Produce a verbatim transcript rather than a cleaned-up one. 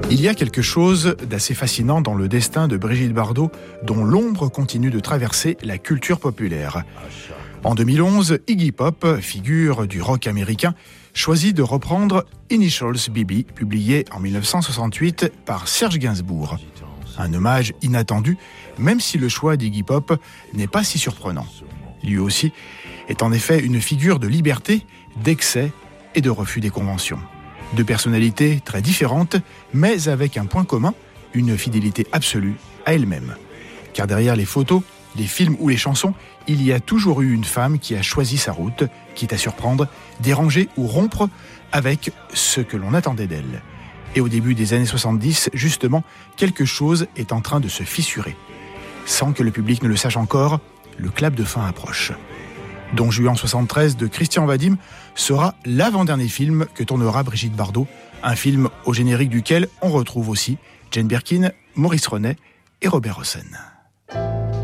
Il y a quelque chose d'assez fascinant dans le destin de Brigitte Bardot, dont l'ombre continue de traverser la culture populaire. En deux mille onze, Iggy Pop, figure du rock américain, choisit de reprendre Initials B B, publié en dix-neuf cent soixante-huit par Serge Gainsbourg. Un hommage inattendu, même si le choix d'Iggy Pop n'est pas si surprenant. Lui aussi est en effet une figure de liberté, d'excès et de refus des conventions. Deux personnalités très différentes, mais avec un point commun, une fidélité absolue à elle-même. Car derrière les photos, les films ou les chansons, il y a toujours eu une femme qui a choisi sa route, quitte à surprendre, déranger ou rompre avec ce que l'on attendait d'elle. Et au début des années soixante-dix, justement, quelque chose est en train de se fissurer. Sans que le public ne le sache encore, le clap de fin approche. Don Juan soixante-treize de Christian Vadim sera l'avant-dernier film que tournera Brigitte Bardot, un film au générique duquel on retrouve aussi Jane Birkin, Maurice Ronet et Robert Hossein.